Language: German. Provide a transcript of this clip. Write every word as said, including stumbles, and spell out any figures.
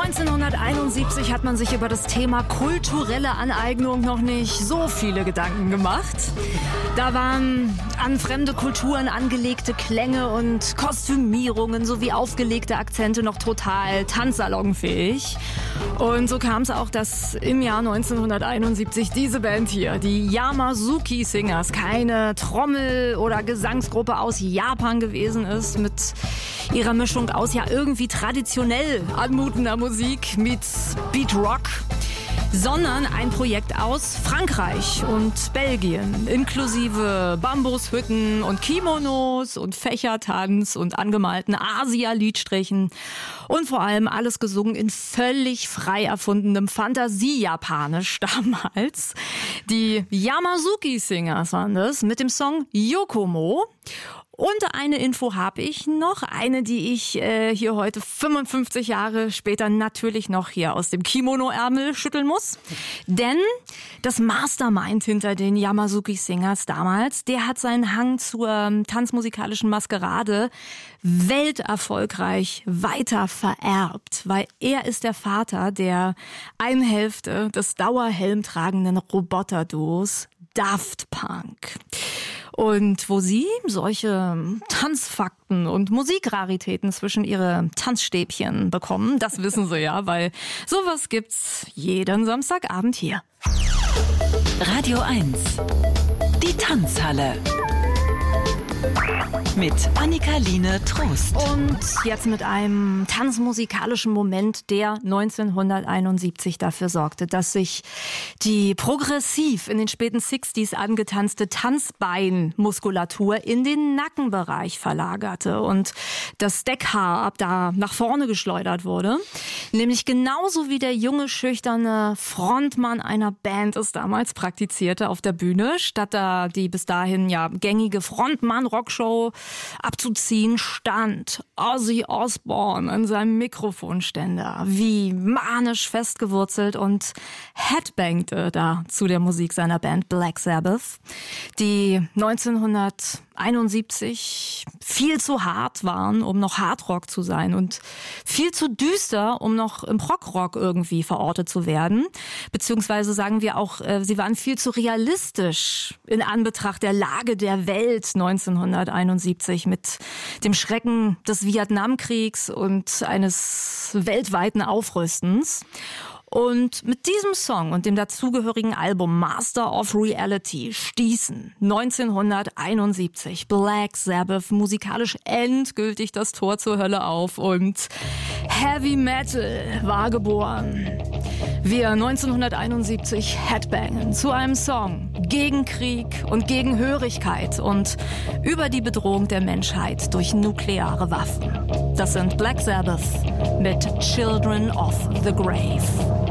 neunzehnhunderteinundsiebzig hat man sich über das Thema kulturelle Aneignung noch nicht so viele Gedanken gemacht. Da waren an fremde Kulturen angelegte Klänge und Kostümierungen sowie aufgelegte Akzente noch total tanzsalonfähig. Und so kam es auch, dass im Jahr neunzehnhunderteinundsiebzig diese Band hier, die Yamazuki Singers, keine Trommel- oder Gesangsgruppe aus Japan gewesen ist, mit ihrer Mischung aus ja irgendwie traditionell anmutender Musik mit Beat Rock, sondern ein Projekt aus Frankreich und Belgien, inklusive Bambushütten und Kimonos und Fächertanz und angemalten Asia-Liedstrichen und vor allem alles gesungen in völlig frei erfundenem Fantasie-Japanisch damals. Die Yamazuki Singers waren das mit dem Song Yokomo. Und eine Info habe ich noch, eine, die ich äh, hier heute fünfundfünfzig Jahre später natürlich noch hier aus dem Kimono-Ärmel schütteln muss. Denn das Mastermind hinter den Yamazuki Singers damals, der hat seinen Hang zur ähm, tanzmusikalischen Maskerade welterfolgreich weiter vererbt, weil er ist der Vater der einen Hälfte des dauerhelmtragenden Roboterduos Daft Punk. Und wo sie solche Tanzfakten und Musikraritäten zwischen ihre Tanzstäbchen bekommen, das wissen sie ja, weil sowas gibt's jeden Samstagabend hier. Radio eins, die Tanzhalle. Mit Annika-Line Trost. Und jetzt mit einem tanzmusikalischen Moment, der neunzehnhunderteinundsiebzig dafür sorgte, dass sich die progressiv in den späten sechziger angetanzte Tanzbeinmuskulatur in den Nackenbereich verlagerte und das Deckhaar ab da nach vorne geschleudert wurde. Nämlich genauso wie der junge, schüchterne Frontmann einer Band es damals praktizierte auf der Bühne, statt da die bis dahin ja gängige Frontmann-Rockshow abzuziehen, stand Ozzy Osbourne an seinem Mikrofonständer, wie manisch festgewurzelt und headbangte da zu der Musik seiner Band Black Sabbath, die neunzehnhunderteinundsiebzig viel zu hart waren, um noch Hardrock zu sein und viel zu düster, um noch im Prog-Rock irgendwie verortet zu werden. Beziehungsweise sagen wir auch, sie waren viel zu realistisch in Anbetracht der Lage der Welt neunzehnhunderteinundsiebzig mit dem Schrecken des Vietnamkriegs und eines weltweiten Aufrüstens. Und mit diesem Song und dem dazugehörigen Album Master of Reality stießen neunzehnhunderteinundsiebzig Black Sabbath musikalisch endgültig das Tor zur Hölle auf und Heavy Metal war geboren. Wir neunzehnhunderteinundsiebzig headbangen zu einem Song gegen Krieg und gegen Hörigkeit und über die Bedrohung der Menschheit durch nukleare Waffen. Das sind Black Sabbath mit Children of the Grave.